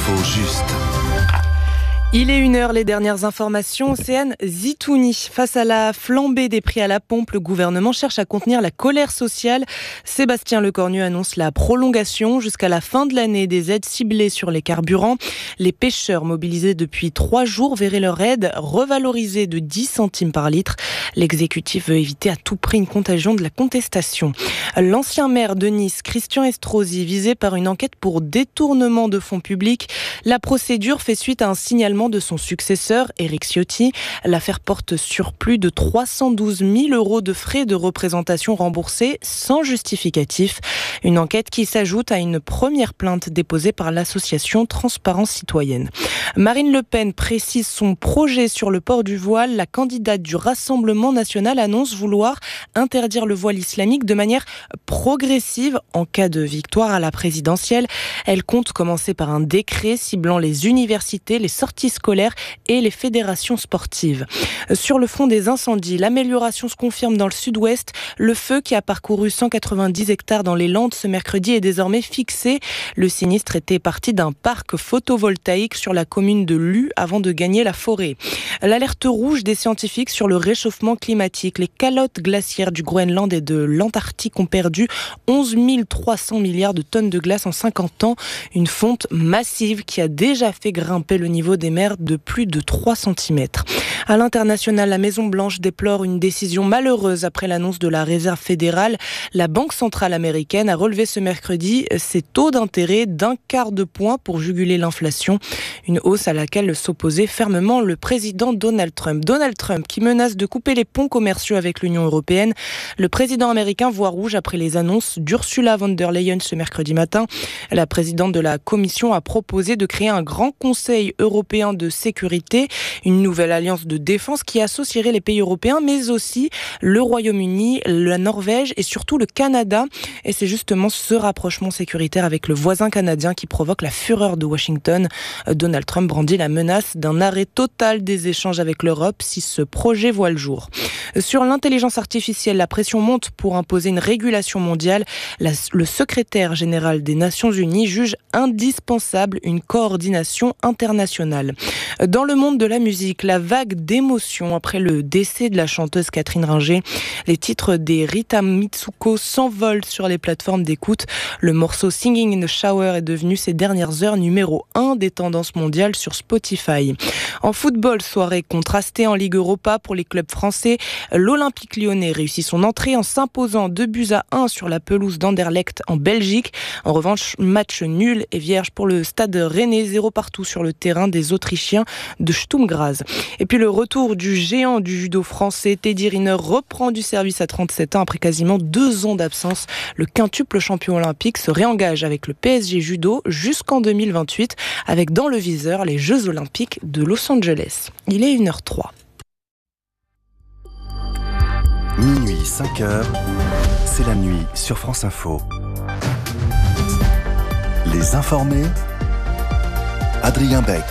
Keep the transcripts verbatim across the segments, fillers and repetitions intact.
L'info juste. Il est une heure, les dernières informations. Océane Zitouni. Face à la flambée des prix à la pompe, le gouvernement cherche à contenir la colère sociale. Sébastien Lecornu annonce la prolongation jusqu'à la fin de l'année des aides ciblées sur les carburants. Les pêcheurs mobilisés depuis trois jours verraient leur aide revalorisée de dix centimes par litre. L'exécutif veut éviter à tout prix une contagion de la contestation. L'ancien maire de Nice, Christian Estrosi, visé par une enquête pour détournement de fonds publics. La procédure fait suite à un signalement de son successeur, Éric Ciotti. L'affaire porte sur plus de trois cent douze mille euros de frais de représentation remboursés sans justificatif. Une enquête qui s'ajoute à une première plainte déposée par l'association Transparence Citoyenne. Marine Le Pen précise son projet sur le port du voile. La candidate du Rassemblement national annonce vouloir interdire le voile islamique de manière progressive en cas de victoire à la présidentielle. Elle compte commencer par un décret ciblant les universités, les sorties scolaires et les fédérations sportives. Sur le front des incendies, l'amélioration se confirme dans le sud-ouest. Le feu qui a parcouru cent quatre-vingt-dix hectares dans les Landes ce mercredi est désormais fixé. Le sinistre était parti d'un parc photovoltaïque sur la commune de Lus avant de gagner la forêt. L'alerte rouge des scientifiques sur le réchauffement climatique. Les calottes glaciaires du Groenland et de l'Antarctique ont perdu onze mille trois cents milliards de tonnes de glace en cinquante ans. Une fonte massive qui a déjà fait grimper le niveau des mers de plus de trois centimètres. À l'international, la Maison-Blanche déplore une décision malheureuse après l'annonce de la Réserve fédérale. La Banque centrale américaine a relevé ce mercredi ses taux d'intérêt d'un quart de point pour juguler l'inflation. Une hausse à laquelle s'opposait fermement le président Donald Trump. Donald Trump qui menace de couper les ponts commerciaux avec l'Union européenne. Le président américain voit rouge après les annonces d'Ursula von der Leyen ce mercredi matin. La présidente de la Commission a proposé de créer un grand conseil européen de sécurité, une nouvelle alliance de défense qui associerait les pays européens, mais aussi le Royaume-Uni, la Norvège et surtout le Canada. Et c'est justement ce rapprochement sécuritaire avec le voisin canadien qui provoque la fureur de Washington. Donald Trump brandit la menace d'un arrêt total des échanges avec l'Europe si ce projet voit le jour. Sur l'intelligence artificielle, la pression monte pour imposer une régulation mondiale. La, le secrétaire général des Nations Unies juge indispensable une coordination internationale. Dans le monde de la musique, la vague d'émotions après le décès de la chanteuse Catherine Ringer. Les titres des Rita Mitsuko s'envolent sur les plateformes d'écoute. Le morceau Singing in the Shower est devenu ces dernières heures numéro un des tendances mondiales sur Spotify. En football, soirée contrastée en Ligue Europa pour les clubs français. L'Olympique lyonnais réussit son entrée en s'imposant deux buts à un sur la pelouse d'Anderlecht en Belgique. En revanche, match nul et vierge pour le stade rennais, zéro partout sur le terrain des Autrichiens de Sturm Graz. Et puis le retour du géant du judo français, Teddy Riner, reprend du service à trente-sept ans après quasiment deux ans d'absence. Le quintuple champion olympique se réengage avec le P S G Judo jusqu'en deux mille vingt-huit, avec dans le viseur les Jeux Olympiques de Los Angeles. Il est une heure trois. Minuit, cinq heures, c'est la nuit sur France Info. Les informés, Adrien Beck.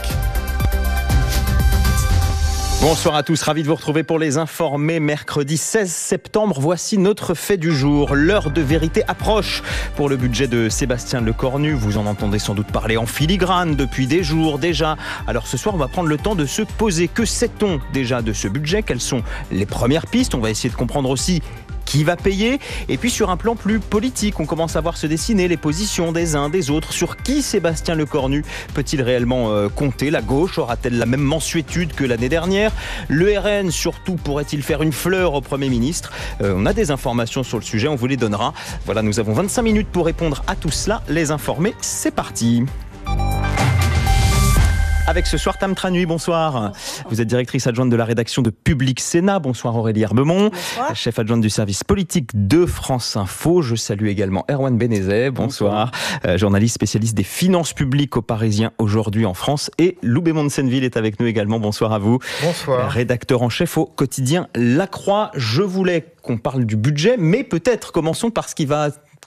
Bonsoir à tous, ravi de vous retrouver pour les informés. Mercredi seize septembre, voici notre fait du jour. L'heure de vérité approche pour le budget de Sébastien Lecornu. Vous en entendez sans doute parler en filigrane depuis des jours déjà. Alors ce soir, on va prendre le temps de se poser. Que sait-on déjà de ce budget ? Quelles sont les premières pistes ? On va essayer de comprendre aussi qui va payer ? Et puis sur un plan plus politique, on commence à voir se dessiner les positions des uns des autres. Sur qui Sébastien Lecornu peut-il réellement euh, compter ? La gauche aura-t-elle la même mansuétude que l'année dernière ? Le R N surtout pourrait-il faire une fleur au Premier ministre ? euh, On a des informations sur le sujet, on vous les donnera. Voilà, nous avons vingt-cinq minutes pour répondre à tout cela. Les informés, c'est parti. Avec ce soir Tam Tranui, bonsoir. bonsoir. Vous êtes directrice adjointe de la rédaction de Public Sénat. Bonsoir Aurélie Herbemont, bonsoir. Chef adjointe du service politique de France Info. Je salue également Erwan Benezet, bonsoir. bonsoir. Euh, journaliste spécialiste des finances publiques au Parisien aujourd'hui en France. Et Lou Bémont-de-Senneville est avec nous également. Bonsoir à vous. Bonsoir. Rédacteur en chef au quotidien La Croix. Je voulais qu'on parle du budget, mais peut-être commençons par ce qui va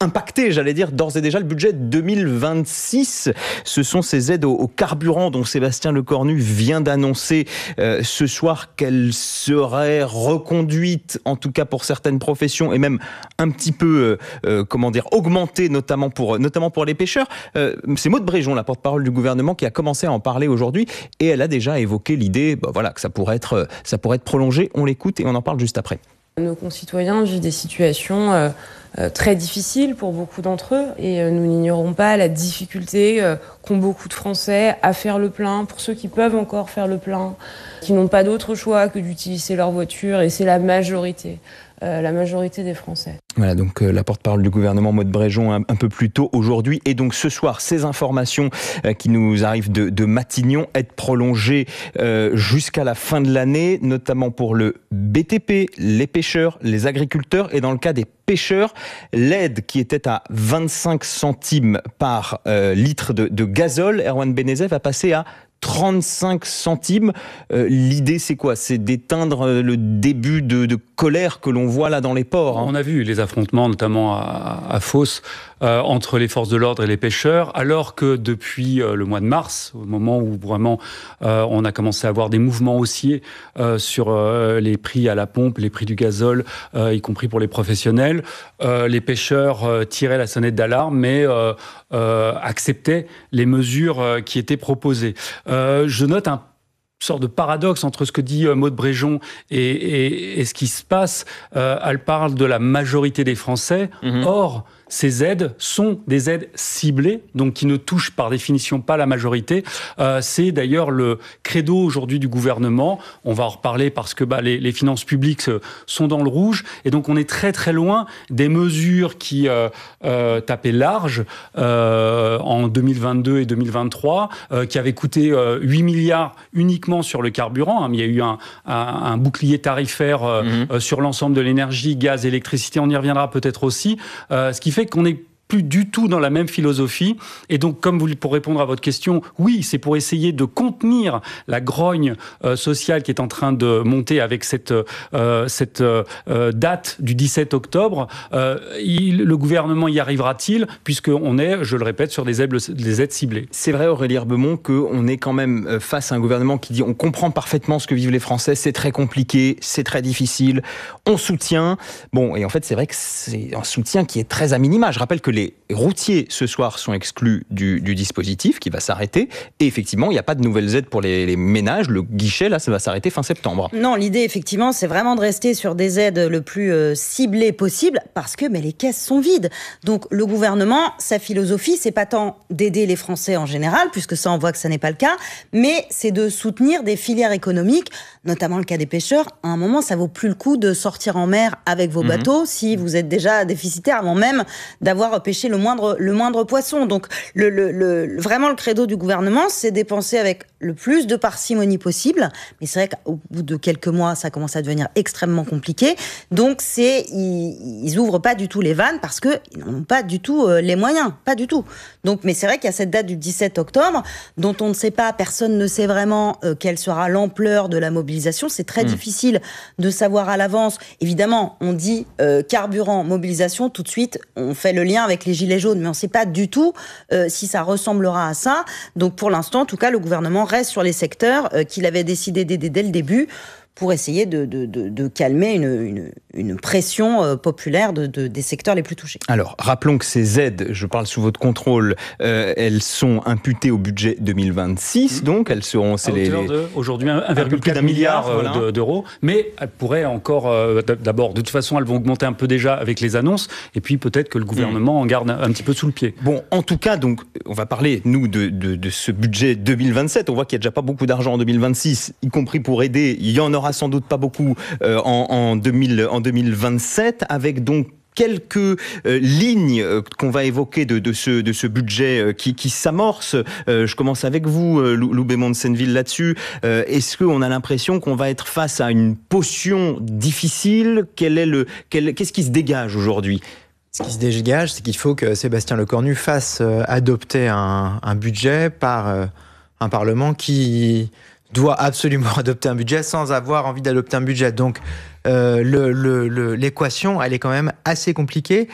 impacter, j'allais dire, d'ores et déjà le budget deux mille vingt-six. Ce sont ces aides au, au carburant dont Sébastien Lecornu vient d'annoncer euh, ce soir qu'elles seraient reconduites, en tout cas pour certaines professions, et même un petit peu, euh, euh, comment dire, augmentées, notamment pour, notamment pour les pêcheurs. Euh, c'est Maud Bréjon, la porte-parole du gouvernement, qui a commencé à en parler aujourd'hui, et elle a déjà évoqué l'idée, bah voilà, que ça pourrait être, ça pourrait être prolongé. On l'écoute et on en parle juste après. Nos concitoyens vivent des situations euh, euh, très difficiles pour beaucoup d'entre eux et euh, nous n'ignorons pas la difficulté euh, qu'ont beaucoup de Français à faire le plein, pour ceux qui peuvent encore faire le plein, qui n'ont pas d'autre choix que d'utiliser leur voiture, et c'est la majorité. Euh, la majorité des Français. Voilà, donc euh, la porte-parole du gouvernement, Maud Bréjon, un, un peu plus tôt aujourd'hui. Et donc ce soir, ces informations euh, qui nous arrivent de, de Matignon être prolongées euh, jusqu'à la fin de l'année, notamment pour le B T P, les pêcheurs, les agriculteurs, et dans le cas des pêcheurs, l'aide qui était à vingt-cinq centimes par euh, litre de, de gazole, Erwan Benezet, va passer à trente-cinq centimes. Euh, l'idée, c'est quoi? C'est d'éteindre le début de, de colère que l'on voit là dans les ports. Hein. On a vu les affrontements, notamment à, à Fos, euh, entre les forces de l'ordre et les pêcheurs, alors que depuis euh, le mois de mars, au moment où vraiment euh, on a commencé à avoir des mouvements haussiers euh, sur euh, les prix à la pompe, les prix du gazole, euh, y compris pour les professionnels, euh, les pêcheurs euh, tiraient la sonnette d'alarme, mais euh, euh, acceptaient les mesures euh, qui étaient proposées. Euh, je note un sorte de paradoxe entre ce que dit euh, Maud Bréjon et, et, et ce qui se passe. Euh, elle parle de la majorité des Français. Mmh. Or, ces aides sont des aides ciblées, donc qui ne touchent par définition pas la majorité. Euh, c'est d'ailleurs le credo aujourd'hui du gouvernement. On va en reparler parce que bah, les, les finances publiques sont dans le rouge. Et donc on est très très loin des mesures qui euh, euh, tapaient large euh, en deux mille vingt-deux et deux mille vingt-trois, euh, qui avaient coûté euh, huit milliards uniquement sur le carburant. Il y a eu un, un, un bouclier tarifaire euh, mmh. euh, sur l'ensemble de l'énergie, gaz, électricité. On y reviendra peut-être aussi. Euh, ce qui fait qu'on est plus du tout dans la même philosophie. Et donc, comme vous, pour répondre à votre question, oui, c'est pour essayer de contenir la grogne euh, sociale qui est en train de monter avec cette, euh, cette euh, date du dix-sept octobre. Euh, il, le gouvernement y arrivera-t-il, puisqu'on est, je le répète, sur des aides, des aides ciblées. C'est vrai, Aurélie Herbemont, qu'on est quand même face à un gouvernement qui dit on comprend parfaitement ce que vivent les Français, c'est très compliqué, c'est très difficile, on soutient. Bon, et en fait, c'est vrai que c'est un soutien qui est très à minima. Je rappelle que les Les routiers, ce soir, sont exclus du, du dispositif qui va s'arrêter. Et effectivement, il n'y a pas de nouvelles aides pour les, les ménages. Le guichet, là, ça va s'arrêter fin septembre. Non, l'idée, effectivement, c'est vraiment de rester sur des aides le plus euh, ciblées possible parce que mais les caisses sont vides. Donc, le gouvernement, sa philosophie, c'est pas tant d'aider les Français en général, puisque ça, on voit que ça n'est pas le cas, mais c'est de soutenir des filières économiques, notamment le cas des pêcheurs. À un moment, ça vaut plus le coup de sortir en mer avec vos mmh. bateaux si vous êtes déjà déficitaire avant même d'avoir pêché le moindre, le moindre poisson. Donc, le, le, le, vraiment, le credo du gouvernement, c'est dépenser avec le plus de parcimonie possible. Mais c'est vrai qu'au bout de quelques mois, ça commence à devenir extrêmement compliqué. Donc, c'est, ils, ils ouvrent pas du tout les vannes parce qu'ils n'en ont pas du tout euh, les moyens. Pas du tout. Donc, mais c'est vrai qu'il y a cette date du dix-sept octobre dont on ne sait pas, personne ne sait vraiment euh, quelle sera l'ampleur de la mobilisation. C'est très mmh. difficile de savoir à l'avance. Évidemment, on dit euh, carburant, mobilisation, tout de suite, on fait le lien avec les gilets jaunes, mais on ne sait pas du tout euh, si ça ressemblera à ça. Donc pour l'instant, en tout cas, le gouvernement reste sur les secteurs euh, qu'il avait décidé d'aider dès le début pour essayer de, de, de, de calmer une, une, une pression euh, populaire de, de, des secteurs les plus touchés. Alors, rappelons que ces aides, je parle sous votre contrôle, euh, elles sont imputées au budget deux mille vingt-six, mmh. donc elles seront... C'est à les, hauteur de, aujourd'hui, un virgule quatre milliard euh, voilà. d'euros, mais elles pourraient encore, euh, d'abord, de toute façon, elles vont augmenter un peu déjà avec les annonces, et puis peut-être que le gouvernement mmh. en garde un, un petit peu sous le pied. Bon, en tout cas, donc, on va parler, nous, de, de, de ce budget deux mille vingt-sept. On voit qu'il n'y a déjà pas beaucoup d'argent en deux mille vingt-six, y compris pour aider. Il y en aura sans doute pas beaucoup euh, en, en, deux mille, en deux mille vingt-sept, avec donc quelques euh, lignes euh, qu'on va évoquer de, de, ce, de ce budget euh, qui, qui s'amorce. Euh, je commence avec vous, euh, Lou Bémond de Senneville, là-dessus. Euh, est-ce qu'on a l'impression qu'on va être face à une potion difficile? Quel est le, quel, qu'est-ce qui se dégage aujourd'hui? Ce qui se dégage, c'est qu'il faut que Sébastien Lecornu fasse euh, adopter un, un budget par euh, un Parlement qui doit absolument adopter un budget sans avoir envie d'adopter un budget. Donc, euh, le, le, le, l'équation, elle est quand même assez compliquée.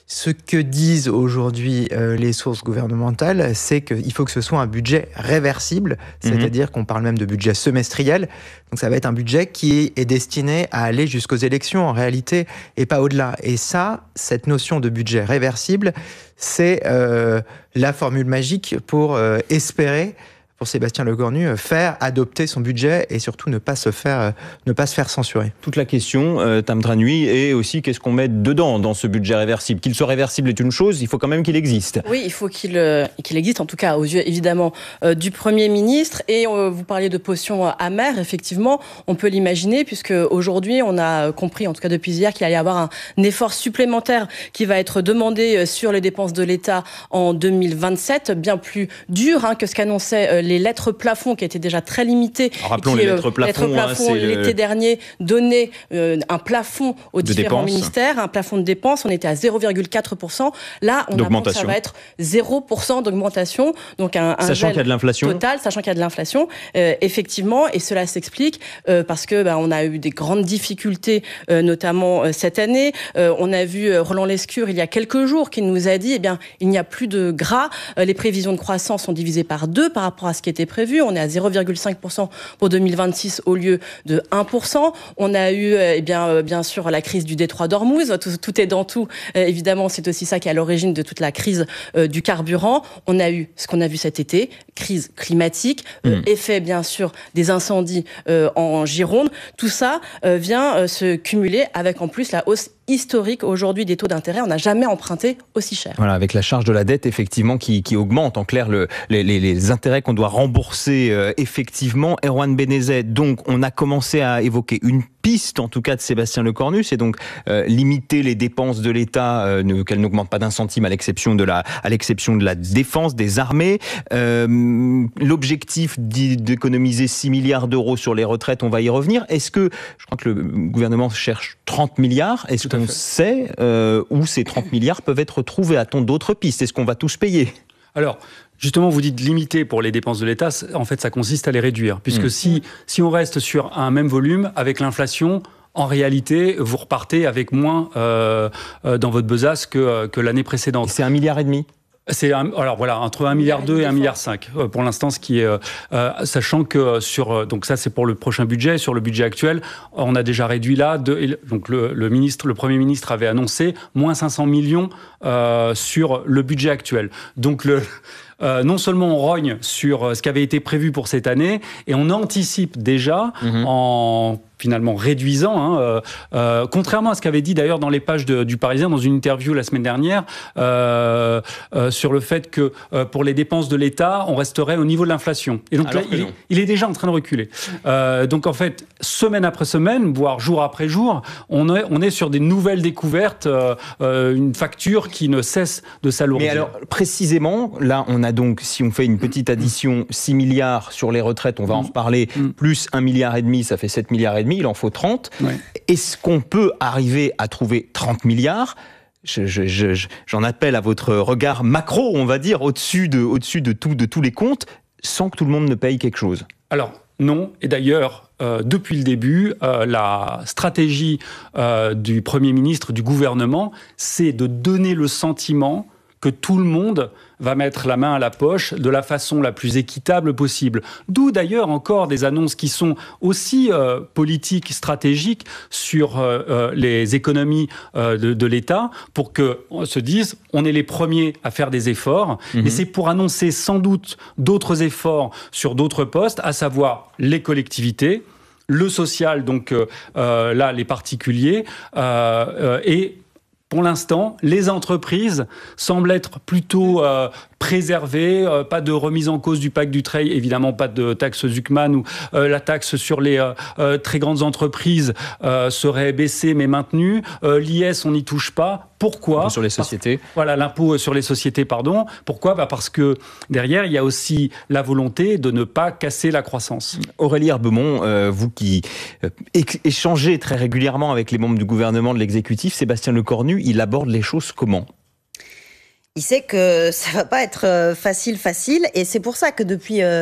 Ce que disent aujourd'hui euh, les sources gouvernementales, c'est qu'il faut que ce soit un budget réversible, c'est-à-dire mmh. qu'on parle même de budget semestriel. Donc ça va être un budget qui est destiné à aller jusqu'aux élections en réalité et pas au-delà. Et ça, cette notion de budget réversible, c'est euh, la formule magique pour euh, espérer, pour Sébastien Lecornu, faire adopter son budget et surtout ne pas se faire, euh, ne pas se faire censurer. Toute la question, euh, Tam Tra Nui, est aussi qu'est-ce qu'on met dedans dans ce budget réversible. Qu'il soit réversible est une chose, il faut quand même qu'il existe. Oui, il faut qu'il, euh, qu'il existe, en tout cas aux yeux évidemment euh, du Premier ministre. Et euh, vous parliez de potions amères, effectivement, on peut l'imaginer, puisque aujourd'hui on a compris, en tout cas depuis hier, qu'il allait y avoir un, un effort supplémentaire qui va être demandé sur les dépenses de l'État en deux mille vingt-sept, bien plus dur hein, que ce qu'annonçait euh, les lettres plafonds qui étaient déjà très limitées. Alors, rappelons qui, les lettres plafonds. Lettres plafonds hein, l'été le... dernier donnaient euh, un plafond aux de différents dépenses. ministères, un plafond de dépenses. On était à zéro virgule quatre pour cent. Là, on apprend que ça va être zéro pour cent d'augmentation. Donc un, un sachant qu'il y a de l'inflation. Total, sachant qu'il y a de l'inflation, euh, effectivement, et cela s'explique euh, parce que bah, on a eu des grandes difficultés, euh, notamment euh, cette année. Euh, on a vu euh, Roland Lescure il y a quelques jours qui nous a dit, eh bien, il n'y a plus de gras. Euh, les prévisions de croissance sont divisées par deux par rapport à ce qui était prévu. On est à zéro virgule cinq pour cent pour deux mille vingt-six au lieu de un pour cent. On a eu eh bien, bien sûr la crise du détroit d'Ormuz. Tout, tout est dans tout. Euh, évidemment, c'est aussi ça qui est à l'origine de toute la crise euh, du carburant. On a eu ce qu'on a vu cet été, crise climatique, euh, mmh. effet bien sûr des incendies euh, en Gironde. Tout ça euh, vient euh, se cumuler avec en plus la hausse historique aujourd'hui des taux d'intérêt. On n'a jamais emprunté aussi cher. Voilà, avec la charge de la dette effectivement qui, qui augmente. En clair, le, les, les, les intérêts qu'on doit rembourser euh, effectivement. Erwan Benezet, donc on a commencé à évoquer une piste en tout cas de Sébastien Lecornu, c'est donc euh, limiter les dépenses de l'État, euh, ne, qu'elles n'augmentent pas d'un centime à l'exception de la, à l'exception de la défense, des armées. Euh, l'objectif d'économiser six milliards d'euros sur les retraites, on va y revenir. Est-ce que, je crois que le gouvernement cherche trente milliards, est-ce qu'on sait euh, où ces trente milliards peuvent être trouvés? A-t-on d'autres pistes? Est-ce qu'on va tous payer? Alors, justement, vous dites limiter pour les dépenses de l'État. En fait, ça consiste à les réduire. Puisque mmh. si, si on reste sur un même volume, avec l'inflation, en réalité, vous repartez avec moins euh, euh, dans votre besace que, que l'année précédente. Et c'est un milliard et demi? C'est un, alors voilà, entre un virgule deux et un virgule cinq milliard pour l'instant, ce qui est euh, euh, sachant que sur donc ça c'est pour le prochain budget, sur le budget actuel, on a déjà réduit là de, donc le, le ministre, le Premier ministre avait annoncé moins cinq cents millions euh, sur le budget actuel. Donc le Euh, non seulement on rogne sur ce qui avait été prévu pour cette année, et on anticipe déjà mmh. en finalement réduisant, hein, euh, euh, contrairement à ce qu'avait dit d'ailleurs dans les pages de, du Parisien, dans une interview la semaine dernière, euh, euh, sur le fait que euh, pour les dépenses de l'État, on resterait au niveau de l'inflation. Et donc là, il, il est déjà en train de reculer. Euh, donc en fait, semaine après semaine, voire jour après jour, on est, on est sur des nouvelles découvertes, euh, euh, une facture qui ne cesse de s'alourdir. Mais alors, précisément, là, on a donc, si on fait une petite addition, six milliards sur les retraites, on va en reparler, mmh. plus un milliard et demi, ça fait sept milliards et demi, il en faut trente. Ouais. Est-ce qu'on peut arriver à trouver trente milliards ? Je, je, je, j'en appelle à votre regard macro, on va dire, au-dessus de, au-dessus de, tout, de tous les comptes, sans que tout le monde ne paye quelque chose. Alors, non. Et d'ailleurs, euh, depuis le début, euh, la stratégie euh, du Premier ministre, du gouvernement, c'est de donner le sentiment que tout le monde va mettre la main à la poche de la façon la plus équitable possible. D'où d'ailleurs encore des annonces qui sont aussi euh, politiques, stratégiques sur euh, euh, les économies euh, de, de l'État pour qu'on se dise on est les premiers à faire des efforts. Mmh. Et c'est pour annoncer sans doute d'autres efforts sur d'autres postes, à savoir les collectivités, le social, donc euh, euh, là les particuliers, euh, euh, et pour l'instant, les entreprises semblent être plutôt euh, préservées, euh, pas de remise en cause du pacte Dutreil, évidemment pas de taxe Zuckman, ou euh, la taxe sur les euh, euh, très grandes entreprises euh, serait baissée mais maintenue. Euh, L'I S, on n'y touche pas. Pourquoi ? L'impôt sur les sociétés. Parce, voilà, l'impôt sur les sociétés, pardon. Pourquoi ? Bah parce que derrière, il y a aussi la volonté de ne pas casser la croissance. Aurélie Herbemont, euh, vous qui euh, échangez très régulièrement avec les membres du gouvernement, de l'exécutif, Sébastien Lecornu, il aborde les choses comment ? Il sait que ça va pas être facile, facile, et c'est pour ça que depuis... Euh,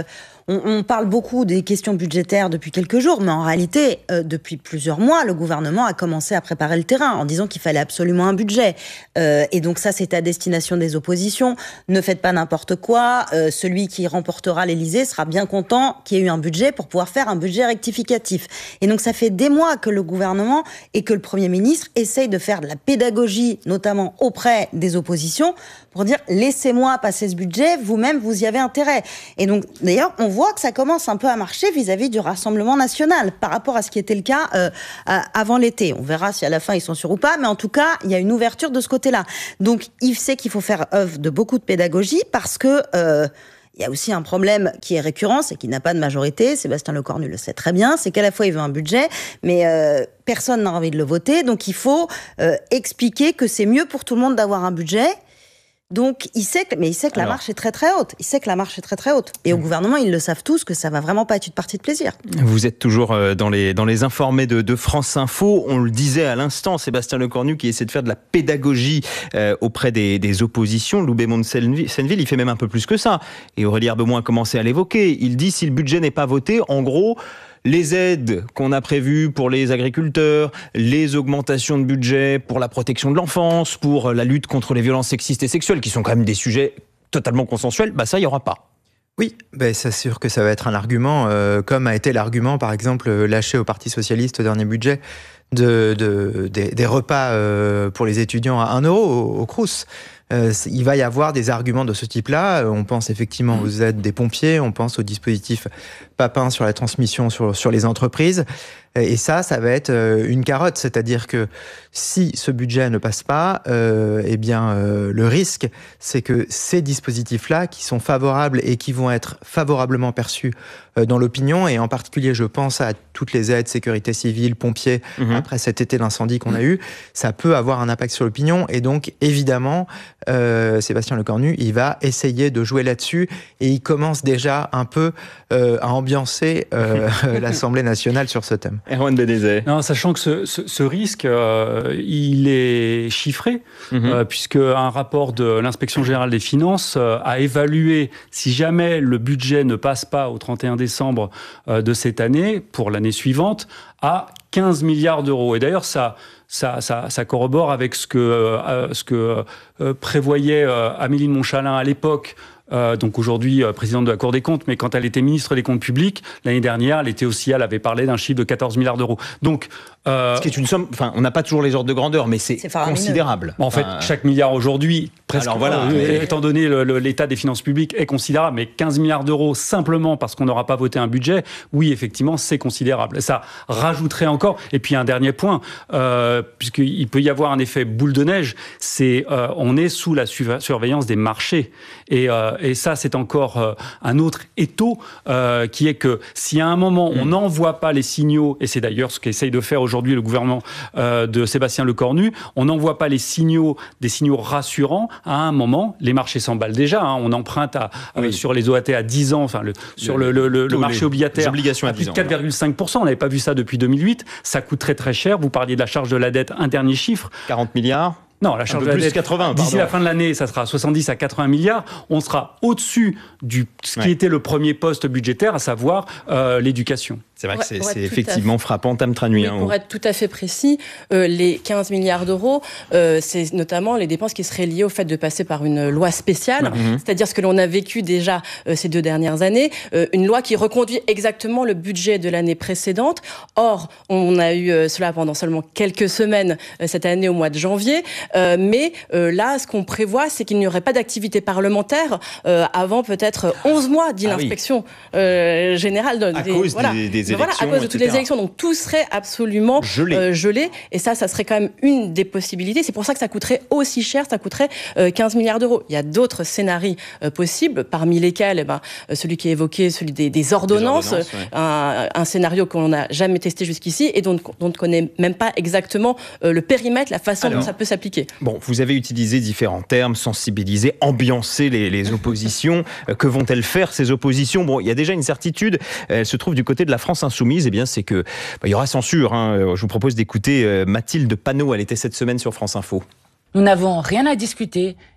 on, on parle beaucoup des questions budgétaires depuis quelques jours, mais en réalité, euh, depuis plusieurs mois, le gouvernement a commencé à préparer le terrain en disant qu'il fallait absolument un budget. Euh, et donc ça, c'est à destination des oppositions. Ne faites pas n'importe quoi. Euh, celui qui remportera l'Élysée sera bien content qu'il y ait eu un budget pour pouvoir faire un budget rectificatif. Et donc ça fait des mois que le gouvernement et que le Premier ministre essayent de faire de la pédagogie, notamment auprès des oppositions, pour dire « laissez-moi passer ce budget, vous-même vous y avez intérêt ». Et donc d'ailleurs, on voit que ça commence un peu à marcher vis-à-vis du Rassemblement national par rapport à ce qui était le cas euh, avant l'été. On verra si à la fin ils sont sûrs ou pas, mais en tout cas, il y a une ouverture de ce côté-là. Donc il sait qu'il faut faire œuvre de beaucoup de pédagogie parce que... Euh, il y a aussi un problème qui est récurrent, c'est qu'il n'a pas de majorité. Sébastien Lecornu le sait très bien. C'est qu'à la fois, il veut un budget, mais euh, personne n'a envie de le voter. Donc, il faut euh, expliquer que c'est mieux pour tout le monde d'avoir un budget. Donc, il sait que, mais il sait que Alors, la marche est très très haute. Il sait que la marche est très très haute. Et au gouvernement, ils le savent tous que ça va vraiment pas être une partie de plaisir. Vous êtes toujours dans les, dans les informés de, de France Info. On le disait à l'instant, Sébastien Lecornu qui essaie de faire de la pédagogie euh, auprès des, des oppositions. Loubet-Mont de Senneville, il fait même un peu plus que ça. Et Aurélie Herbemont a commencé à l'évoquer. Il dit si le budget n'est pas voté, en gros... les aides qu'on a prévues pour les agriculteurs, les augmentations de budget pour la protection de l'enfance, pour la lutte contre les violences sexistes et sexuelles, qui sont quand même des sujets totalement consensuels, bah ça, il n'y aura pas. Oui, ben c'est sûr que ça va être un argument, euh, comme a été l'argument, par exemple, lâché au Parti Socialiste au dernier budget, de, de, des, des repas euh, pour les étudiants à un euro au, au Crous. Euh, il va y avoir des arguments de ce type-là. On pense effectivement aux aides des pompiers, on pense au dispositif Papin sur la transmission sur, sur les entreprises. Et ça, ça va être une carotte. C'est-à-dire que si ce budget ne passe pas, euh, eh bien, euh, le risque, c'est que ces dispositifs-là, qui sont favorables et qui vont être favorablement perçus euh, dans l'opinion, et en particulier, je pense à toutes les aides, sécurité civile, pompiers, mmh. après cet été d'incendie qu'on mmh. a eu, ça peut avoir un impact sur l'opinion. Et donc, évidemment, euh, Sébastien Lecornu, il va essayer de jouer là-dessus, et il commence déjà un peu euh, à ambiancer euh, l'Assemblée nationale sur ce thème. Erwan Benezet. Non, sachant que ce, ce, ce risque, euh, il est chiffré, mmh. euh, puisque un rapport de l'Inspection générale des finances euh, a évalué si jamais le budget ne passe pas au trente et un décembre euh, de cette année, pour l'année suivante, à quinze milliards d'euros. Et d'ailleurs, ça... Ça, ça, ça corrobore avec ce que, euh, ce que euh, prévoyait euh, Amélie de Montchalin à l'époque, euh, donc aujourd'hui euh, présidente de la Cour des comptes, mais quand elle était ministre des Comptes publics, l'année dernière, elle était aussi, elle avait parlé d'un chiffre de quatorze milliards d'euros. Donc, euh, ce qui est une somme, enfin, on n'a pas toujours les ordres de grandeur, mais c'est, c'est considérable. En fait, enfin, chaque milliard aujourd'hui, presque, alors voilà, euh, mais... étant donné le, le, l'état des finances publiques, est considérable, mais quinze milliards d'euros simplement parce qu'on n'aura pas voté un budget, oui, effectivement, c'est considérable. Ça rajouterait encore, et puis un dernier point, euh, puisqu'il peut y avoir un effet boule de neige, c'est euh, on est sous la su- surveillance des marchés. Et, euh, et ça, c'est encore euh, un autre étau euh, qui est que si à un moment, mmh. on n'envoie pas les signaux, et c'est d'ailleurs ce qu'essaye de faire aujourd'hui le gouvernement euh, de Sébastien Lecornu, on n'envoie pas les signaux, des signaux rassurants, à un moment, les marchés s'emballent déjà. Hein, on emprunte à, oui. euh, sur les O A T à dix ans, enfin le, sur le, le, le, le marché obligataire, à, à plus de quatre virgule cinq pour cent. On n'avait pas vu ça depuis deux mille huit. Ça coûte très très cher. Vous parliez de la charge de la dette, un dernier chiffre. quarante milliards. Non, la charge de la dette, quatre-vingts, d'ici la fin de l'année, ça sera soixante-dix à quatre-vingts milliards. On sera au-dessus de ce qui ouais. était le premier poste budgétaire, à savoir euh, l'éducation. C'est vrai que c'est, c'est effectivement frappant, Tam Tranui. Oui, hein, pour ou... être tout à fait précis, euh, les quinze milliards d'euros, euh, c'est notamment les dépenses qui seraient liées au fait de passer par une loi spéciale, mmh. c'est-à-dire ce que l'on a vécu déjà euh, ces deux dernières années, euh, une loi qui reconduit exactement le budget de l'année précédente. Or, on a eu euh, cela pendant seulement quelques semaines euh, cette année au mois de janvier, euh, mais euh, là, ce qu'on prévoit, c'est qu'il n'y aurait pas d'activité parlementaire euh, avant peut-être onze mois, dit ah l'inspection oui. euh, générale. De, à des, cause voilà. des, des Voilà, à cause de toutes les élections. Donc tout serait absolument gelé. Euh, gelé. Et ça, ça serait quand même une des possibilités. C'est pour ça que ça coûterait aussi cher. Ça coûterait euh, quinze milliards d'euros. Il y a d'autres scénarios euh, possibles, parmi lesquels eh ben, celui qui est évoqué, celui des, des ordonnances, des ordonnances ouais. un, un scénario qu'on n'a jamais testé jusqu'ici et dont, dont on ne connaît même pas exactement euh, le périmètre, la façon Alors, dont ça peut s'appliquer. Bon, vous avez utilisé différents termes, sensibiliser, ambiancer les, les oppositions. Que vont-elles faire, ces oppositions ? Bon, il y a déjà une certitude. Elle se trouve du côté de la France Insoumise. Eh bien, c'est que bah, il y aura censure. Hein. Je vous propose d'écouter euh, Mathilde Panot. Elle était cette semaine sur France Info. Nous n'avons rien à discuter.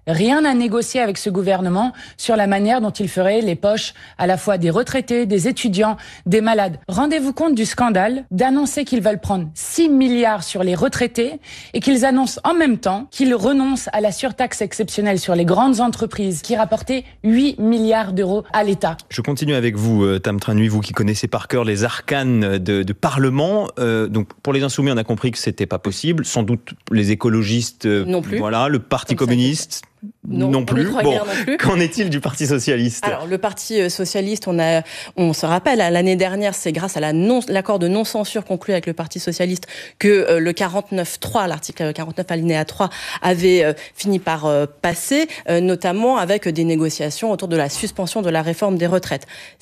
rien à négocier avec ce gouvernement sur la manière dont il ferait les poches à la fois des retraités, des étudiants, des malades. Rendez-vous compte du scandale d'annoncer qu'ils veulent prendre six milliards sur les retraités et qu'ils annoncent en même temps qu'ils renoncent à la surtaxe exceptionnelle sur les grandes entreprises qui rapportait huit milliards d'euros à l'État. Je continue avec vous, Tam Trinh Nui, vous qui connaissez par cœur les arcanes de, de Parlement. Euh, donc pour les Insoumis, on a compris que c'était pas possible. Sans doute les écologistes, euh, non plus. Voilà, le Parti Comme communiste. Non, non plus. Bon, non plus. Qu'en est-il du Parti socialiste? Alors, le Parti socialiste, on a, on se rappelle, l'année dernière, c'est grâce à la non, l'accord de non-censure conclu avec le Parti socialiste que euh, le quarante-neuf trois, l'article quarante-neuf alinéa trois, avait euh, fini par euh, passer, euh, notamment avec des négociations autour de la suspension de la réforme des retraites.